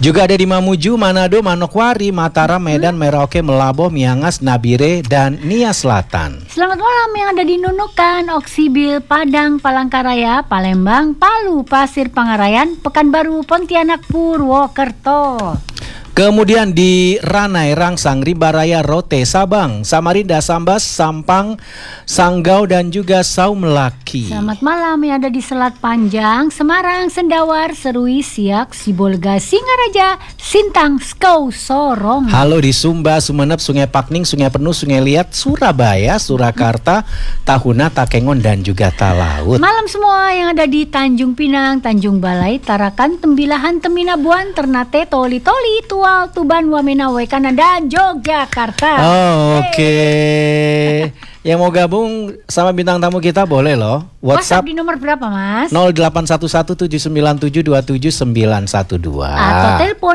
Juga ada di Mamuju, Manado, Manokwari, Mataram, Medan, Merauke, Melaboh, Miangas, Nabire, dan Nia Selatan. Selamat malam yang ada di Nunukan, Oksibil, Padang, Palangkaraya, Palembang, Palu, Pasir Pangarayan, Pekanbaru, Pontianak, Purwokerto. Kemudian di Ranai, Rangsang, Rimbaraya, Rote, Sabang, Samarinda, Sambas, Sampang, Sanggau, dan juga Saumelaki. Selamat malam yang ada di Selat Panjang, Semarang, Sendawar, Serui, Siak, Sibolga, Singaraja, Sintang, Skau, Sorong. Halo di Sumba, Sumeneb, Sungai Pakning, Sungai Penuh, Sungai Liat, Surabaya, Surakarta, Tahuna, Takengon, dan juga Talaut. Malam semua yang ada di Tanjung Pinang, Tanjung Balai, Tarakan, Tembilahan, Teminabuan, Ternate, Toli-Toli, Tual, Tuban, Wamena, Wekana, dan Yogyakarta. Oke. Yang mau gabung sama bintang tamu kita boleh loh. WhatsApp di nomor berapa, Mas? 0811797912 atau telepon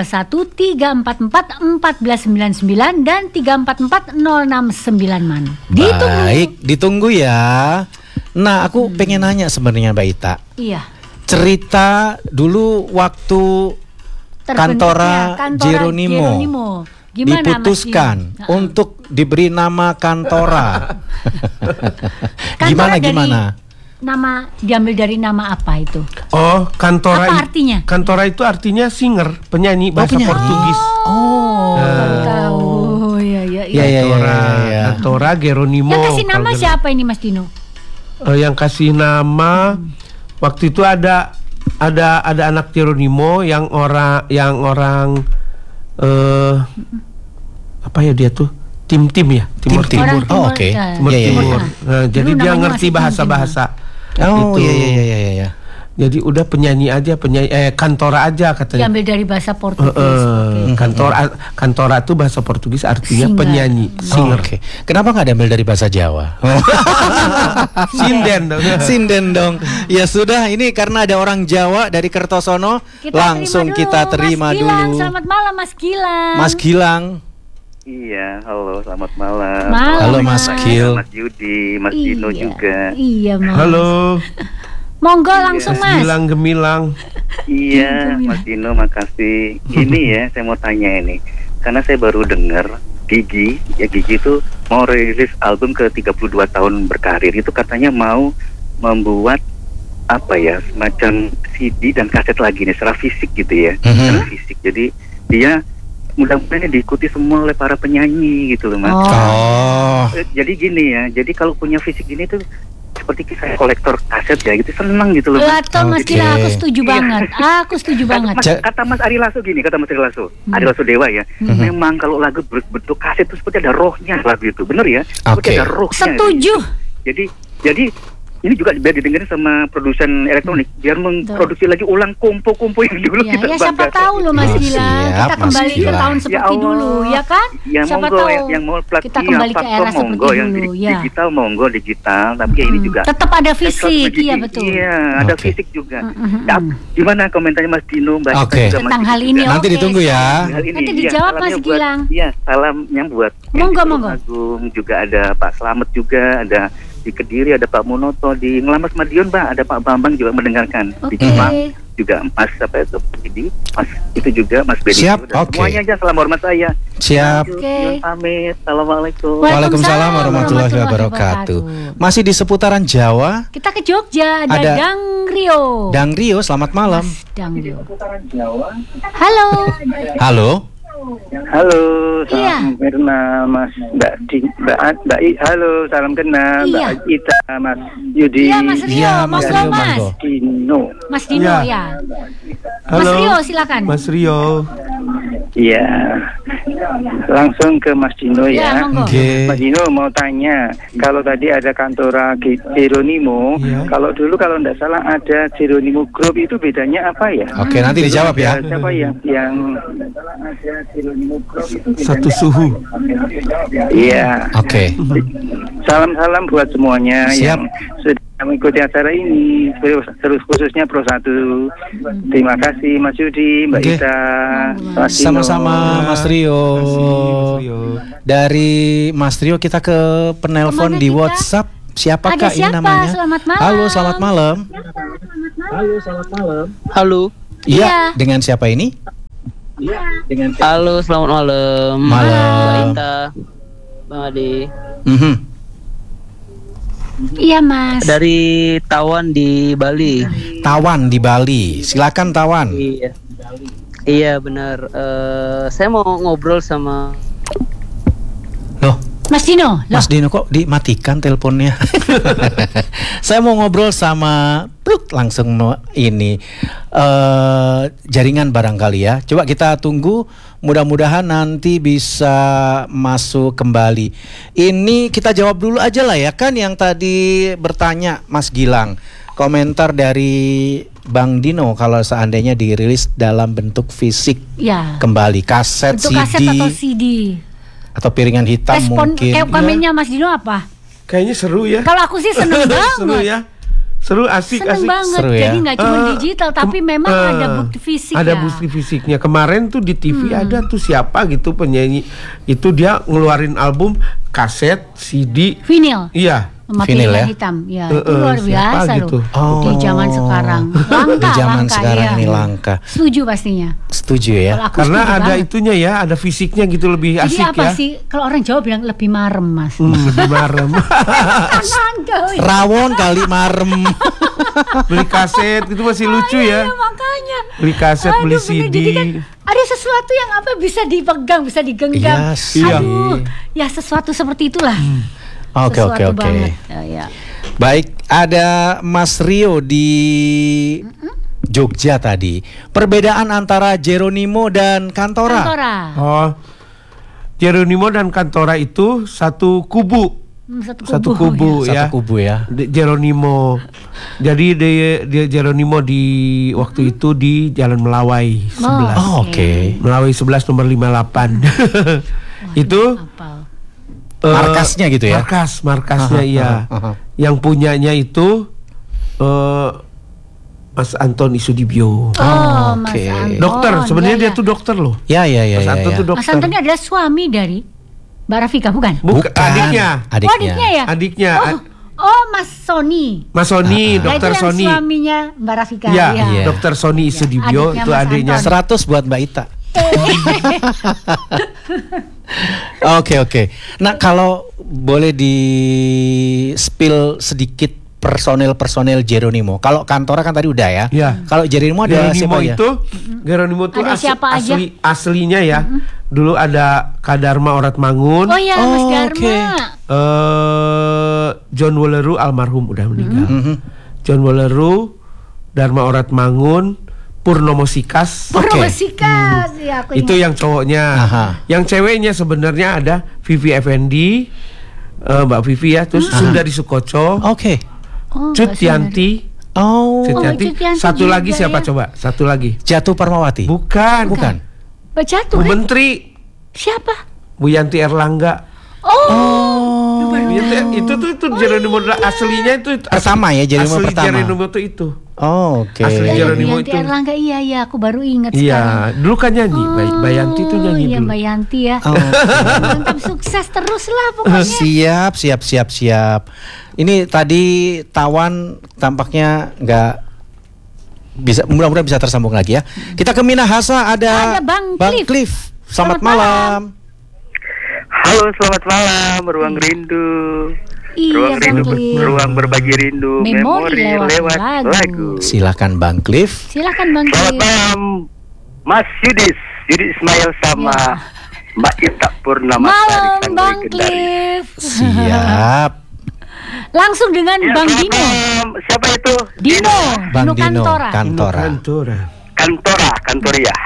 021-344-1499 dan 344-069 man. Ditunggu. Baik, ditunggu ya. Nah, aku pengen nanya sebenarnya Mbak Ita. Iya. Cerita dulu waktu Kantora Jeronimo diputuskan untuk diberi nama Kantora. Gimana? Nama diambil dari nama apa itu? Oh, Kantora. Apa artinya? Kantora itu artinya singer, penyanyi bahasa Portugis. Tahu. Iya. Kantora Jeronimo. Yang kasih nama siapa ini, Mas Dino? Yang kasih nama waktu itu ada anak Jeronimo yang orang apa ya dia tuh tim ya Timur. Oh, oke. Timur. Nah, jadi dia ngerti bahasa-bahasa. Oh iya. Jadi udah penyanyi Kantora aja katanya. Diambil dari bahasa Portugis. Kantora itu bahasa Portugis artinya singer. Penyanyi, singer. Oke. Kenapa nggak diambil dari bahasa Jawa? Sinden dong. Ya sudah, ini karena ada orang Jawa dari Kertosono, langsung kita terima dulu. Gilang, selamat malam Mas Gilang. Mas Gilang. Iya, halo, selamat malam. Halo Mas Gil. Mas Yudi, Mas Dino juga. Iya, Mas. Halo. Monggo langsung Mas. Gemilang. Iya, Mas Dino, makasih. Ini ya, saya mau tanya ini. Karena saya baru dengar Gigi itu mau rilis album ke 32 tahun berkarir. Itu katanya mau membuat semacam CD dan kaset lagi nih, secara fisik gitu ya. Secara fisik. Jadi dia mudah-mudahan diikuti semua oleh para penyanyi gitu loh, Mas. Jadi gini ya, jadi kalau punya fisik gini tuh seperti saya kolektor kaset ya gitu, senang gitu loh. Mas Gila, aku setuju banget. Kata Mas Ari Lasso gini, Ari Lasso Dewa ya. Memang kalau lagu berbentuk kaset itu seperti ada rohnya lagu itu, bener ya? Seperti ada rohnya. Setuju. Jadi ini juga biar didengerin sama produsen elektronik, biar memproduksi lagi ulang kompo-kompo yang dulu kita banggakan. Siapa tahu loh Mas Gila, kita kembali ke tahun seperti dulu, ya kan? Ya siapa monggo, tahu yang mau kita kembali ke era seperti dulu, ya. Digital, tapi ini juga tetap ada fisik, iya betul. Iya, ada fisik juga. Gimana komentarnya Mas Dino, Mbak? Tentang hal ini? Nanti ditunggu ya. Nanti dijawab Mas Gilang. Iya, salamnya buat monggo. Agung, juga ada Pak Slamet juga, ada di Kediri ada Pak Monoto, di Ngelamas Madiun ada Pak Bambang juga mendengarkan. Di Jepang juga Mas Mas itu juga Mas Bedi. Siap, semuanya aja salam hormat saya. Siap. Pamit. Assalamualaikum. Waalaikumsalam warahmatullahi wabarakatuh. Masih di seputaran Jawa. Kita ke Jogja, ada Dang Rio, selamat malam. Dang Rio. Halo, salam kenal Mas Mbak I, halo, salam kenal Mbak Ita, Mas Yudi. Iya, Mas Rio, Mas Dino. Mas Dino ya. Halo. Mas Rio, silakan. Mas Rio. Iya, langsung ke Mas Dino ya. Okay. Mas Dino mau tanya, kalau tadi ada Kantora Jeronimo, kalau dulu kalau tidak salah ada Jeronimo Group, itu bedanya apa ya? Oke, nanti dijawab ya. Siapa yang Satu suhu. Iya. Oke. Salam-salam buat semuanya. Siap. Yang sudah mengikuti acara ini, terus khususnya Pro 1. Terima kasih Mas Yudi, Mbak Ita. Sama-sama Mas Rio. Dari Mas Rio kita ke penelpon di WhatsApp. Siapakah ini namanya? Selamat malam. Halo, selamat malam. Halo. Iya, dengan siapa ini? Halo, selamat malam. Malam. Mbak Ita, Bang Ade. Mhm. Iya Mas. Dari Tawan di Bali. Tawan di Bali. Silakan Tawan. Iya. Iya benar. Saya mau ngobrol sama. Loh, Mas Dino. Loh. Mas Dino kok dimatikan teleponnya? Saya mau ngobrol sama langsung ini jaringan barangkali ya. Coba kita tunggu, mudah-mudahan nanti bisa masuk kembali. Ini kita jawab dulu aja lah ya, kan yang tadi bertanya Mas Gilang. Komentar dari Bang Dino kalau seandainya dirilis dalam bentuk fisik Ya. kembali, kaset, Bentuk CD, kaset atau CD. atau piringan hitam Respon mungkin. komennya Mas Dino apa? Kayaknya seru ya. Kalau aku sih seneng banget. Seru ya. Seru, asik, Seneng asik. banget. Seru ya. Jadi nggak cuma digital tapi memang ada bukti fisik ada ya. bukti fisiknya. Kemarin tuh di TV ada tuh siapa gitu penyanyi itu dia ngeluarin album kaset CD. Vinyl. Iya. Sama Vinyl piringan ya? hitam. Ya, itu luar Siapa biasa gitu? loh. Di zaman sekarang. Langka, Di zaman langka, sekarang ya. ini langka. Setuju pastinya. Setuju ya. Kalau aku Karena setuju ada banget. itunya ya, ada fisiknya gitu lebih Jadi asik apa ya. sih? Kalau orang Jawa bilang lebih marem Mas. Lebih marem. Langka, wih. Rawon kali marem. Beli kaset itu masih lucu ya. Iya, makanya. Beli kaset, Aduh, beli bener. CD. Jadi kan ada sesuatu yang apa bisa dipegang, bisa digenggam. Iya sih. Aduh, ya sesuatu seperti itulah. Oke, oke, Sesuatu oke. banget. Ya. Baik, ada Mas Rio di Jogja tadi. Perbedaan antara Jeronimo dan Kantora. Kantora. Oh. Jeronimo dan Kantora itu satu kubu. Satu kubu ya. Satu kubu ya. Jeronimo. Jadi dia Jeronimo di waktu itu di Jalan Melawai 11. Oh, oke. Melawai 11 nomor 58. Itu Apal. Markasnya gitu ya? Markasnya iya. Yang punyanya itu Mas Anton Isudibyo. Oh, Mas Oke. Anton. Dokter, sebenarnya Ya, dia ya. tuh dokter loh. Ya, ya, ya. Mas ya, Anton ya. tuh dokter. Mas Anton ini adalah suami dari Mbak Rafika, bukan? Bukan, adiknya. Oh, adiknya ya? Adiknya. Oh, Mas Sony. Mas Sony, Nah, dokter itu yang Sony. suaminya Mbak Rafika. Iya, Iya. dokter Sony Isudibyo adiknya itu Mas adiknya. Anton. 100 buat Mbak Ita. Oke. Nah, kalau boleh di spill sedikit personel Jeronimo. Kalau Kantora kan tadi udah ya. Iya. Kalau Jeronimo ada Geronimo siapa ya? Geronimo itu Ada siapa aja? aslinya ya. Dulu ada Kadarma Oratmangun. Oh ya, Mas Oh, Dharma. oke. John Woleru almarhum udah meninggal. Mhm. John Woleru, Dharma Oratmangun, Purnomo Sikas. Purnomo Sikas. Ya, aku Itu ingat. yang cowoknya. Aha. Yang ceweknya sebenarnya ada Vivi Effendi, Mbak Vivi ya, terus Sundari Sukoco, Oke. Oh, Cut Mbak Yanti. Oh, Cut Cut Yanti Yanti. Satu juga lagi siapa ya. coba? Satu lagi. Jatuh Parmawati. Bukan. Mbak Jatuh. Bu Menteri, Siapa? Bu Yanti Erlangga. Oh. Itu Jeronimo aslinya itu Pertama ya, Jeronimo asli pertama. Jeronimo itu. Oh, oke. Asli Ya, Jeronimo Yanti itu. Erlangga, iya, aku baru ingat sekarang. Iya, dulu kan nyanyi. Mbak Yanti itu nyanyi Iya, dulu. Mbak Yanti ya. Oh. Mantap, sukses terus lah pokoknya. Siap. Ini tadi Tawan tampaknya nggak bisa, mudah-mudahan bisa tersambung lagi ya. Kita ke Minahasa, ada Ada Bang Cliff. Selamat Selamat malam. Halo, selamat malam, Ruang Rindu. Iya, Bang Cliff. Ruang berbagi rindu. Memori lewat lagu. Silakan Bang Cliff. Silakan Bang Selamat Cliff. malam, Mas Yudi Ismail sama Ya. Mbak Ita Purnama. Malam Bang Cliff. Siap. Langsung dengan Ya, Bang selamat Dino. malam. Siapa itu? Dino. Bang Dino Kantora. Kantora. Kantoria.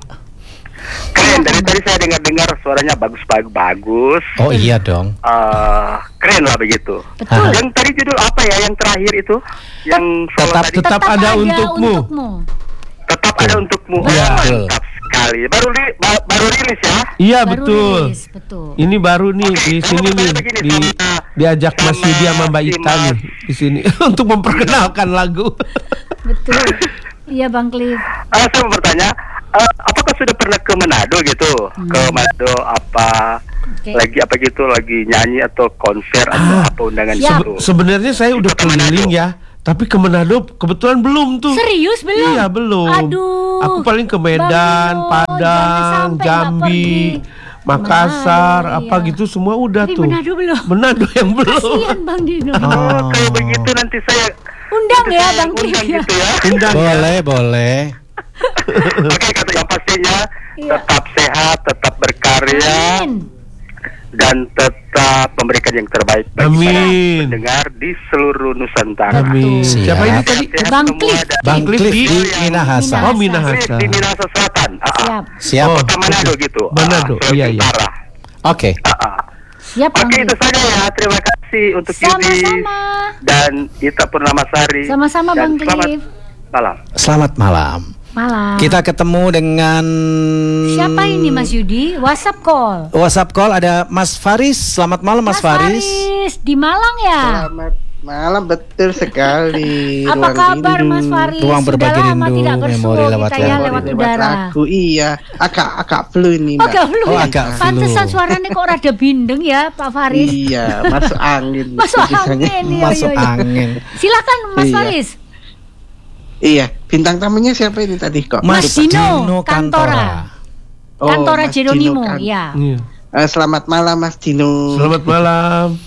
Keren, dari tadi saya dengar suaranya bagus. Oh iya dong. Keren lah begitu. Betul. Yang tadi judul apa ya? Yang terakhir itu? Yang solo Tetap- tadi? Tetap ada untukmu. Tetap ada untukmu. Iya, Oh, betul. mantap sekali. Baru rilis ya? Iya Baru betul. rilis, betul. Ini baru nih Oke, di saya sini mau nih bertanya begini diajak sama Mas Yudi sama Mbak si Ita Mas. nih di sini untuk memperkenalkan lagu. Betul. Iya Bang Cliff. Saya mau bertanya, apakah sudah pernah ke Manado gitu? Ke Manado apa? Oke. Lagi nyanyi atau konser atau apa undangan Siap. gitu? Sebenarnya saya udah Itu ke Manado. keliling ya, Tapi ke Manado kebetulan belum tuh. Serius belum? Iya belum. Aduh. Aku paling ke Medan, Bang Yul, jangan Padang, sampai nggak Jambi, pergi. Makassar, Manado, apa iya. gitu semua udah Tapi tuh. Manado belum. Manado yang belum. Kasihan Bang Dino. Oh, kalau begitu nanti saya Undang ya Bang Trip undang ya. gitu ya. Undang ya. Boleh, boleh. Oke, kata yang pastinya Iya. tetap sehat, tetap berkarya, Amin. dan tetap memberikan yang terbaik bagi Amin. para pendengar di seluruh Nusantara. Amin. Siap. Siapa ini tadi? Sehat Bang semua Cliff. dan Bang Cliff di di Minahasa. Oh, Minahasa. Minahasa. Cliff di Minahasa Selatan. Siap. Siap. Oh. Kota Manado gitu. Manado, Sulawesi iya, iya. Utara. Oke. Siap Bang Oke, itu Cliff. saja ya. Terima kasih untuk Yudi Sama-sama. dan Ita Purnamasari. Sama-sama, Dan Bang selamat Cliff. malam. Selamat malam. Malam. Kita ketemu dengan Siapa ini Mas Yudi? WhatsApp call. WhatsApp call ada Mas Faris. Selamat malam Mas Faris. Di Malang ya. Selamat malam, betul sekali. Apa Ruang kabar rindu. Mas Faris? Ruang Sudah berbagi lama rindu, tidak memori bersua lewat kita ya lemari. lewat Lewat udara. lagu, iya. Agak flu ini, Oh, Mbak. agak flu Oh, ya? agak flu. Pantesan suaranya kok rada bindeng ya Pak Faris. Iya, masuk angin. Masuk tulisannya. angin. Iya, Masuk iya, iya. angin. Silakan Mas Iya. Faris. Iya, bintang tamunya siapa ini tadi kok? Mas Dino Dino Kantora. Oh, Kantora Mas Jeronimo, Dino kan. ya. Iya. Selamat malam Mas Dino. Selamat malam.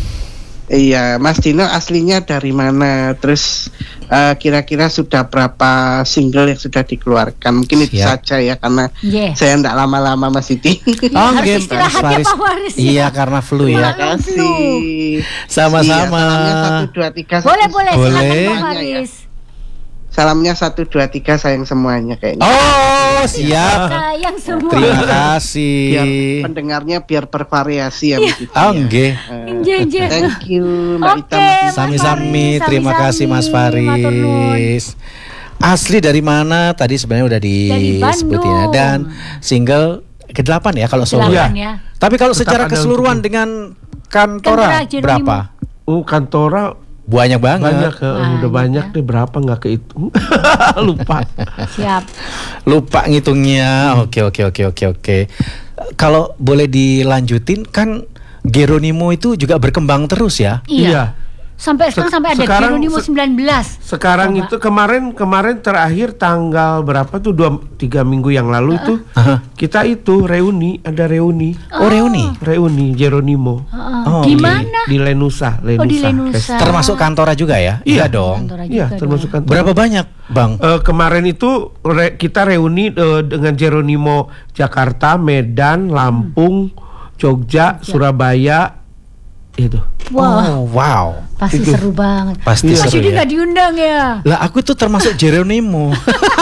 Iya, Mas Dino aslinya dari mana? Terus kira-kira sudah berapa single yang sudah dikeluarkan? Mungkin itu Siap. saja ya, karena Yeah. saya enggak lama-lama Mas Siti. Oh, Harus nggih, istirahat Mas ya, Faris. Pak Faris, ya. Iya, karena flu Terima ya. kasih. Sama-sama. Iya, salamnya 1, 2, 3. Boleh, boleh. Silakan Boleh. Pak Semuanya ya. Faris. Salamnya 1, 2, 3 sayang semuanya kayaknya. Oh, siap. Sayang semua. Terima kasih. Biar pendengarnya biar bervariasi ya begitu. Oh, ya. nggih. Inje, inje. Thank you Mbak Oke, Ita. Mas Ita. Mas Sami-sami, Faris, terima sami-sami. kasih Mas Matur nuwun. Faris. Asli dari mana? Tadi sebenarnya udah Dari disebutin ya. Bandung. Dan single ke-8 ya kalau solo. Silakan Iya. ya. Tapi kalau Tetap secara ada keseluruhan untuk- dengan Kantora Kantora Jeronimo. berapa? Kantora Banyak banget. banyak, udah banyak ya. deh, berapa nggak kehitung. Lupa. Siap. Lupa ngitungnya. Oke. Kalau boleh dilanjutin kan Geronimo itu juga berkembang terus ya. Iya. Sampai sekarang sampai ada sekarang Geronimo 19. Sekarang Coba. itu kemarin terakhir tanggal berapa tuh 2-3 minggu yang lalu tuh Aha. kita itu ada reuni Oh, reuni. Geronimo Oh, Di oke. mana? di Lenusa. Oh, di Lenusa. Termasuk Kantora juga ya? Iya dong. Kantora Iya, juga termasuk dong. kantor. Berapa banyak, Bang? Kemarin itu kita reuni dengan Geronimo Jakarta, Medan, Lampung, Jogja, Surabaya itu. Wah, Oh, wow. pasti itu. seru banget. Pasti Mas seru Yudi ya. nggak diundang ya? Lah aku tuh termasuk Geronimo.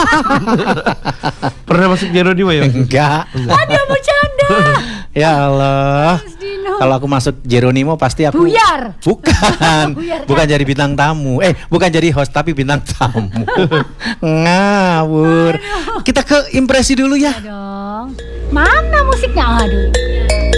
Pernah masuk Geronimo ya? Enggak. Ada bercanda. Ya Allah. Mas Dino. Kalau aku masuk Geronimo pasti aku Buyar. Bukan. Buyar, Bukan jadi bintang tamu. Bukan jadi host tapi bintang tamu. Ngawur. Kita ke impresi dulu ya. Dong. Mana musiknya? Aduh.